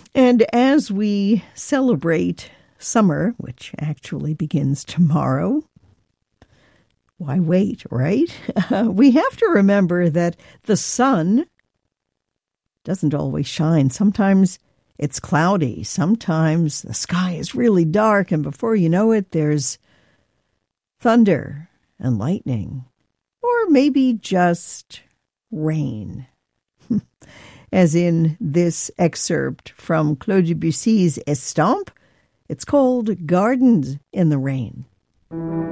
And as we celebrate summer, which actually begins tomorrow, why wait, right? We have to remember that the sun doesn't always shine. Sometimes it's cloudy. Sometimes the sky is really dark, and before you know it, there's thunder and lightning, or maybe just rain. As in this excerpt from Claude Debussy's Estampes, it's called Gardens in the Rain.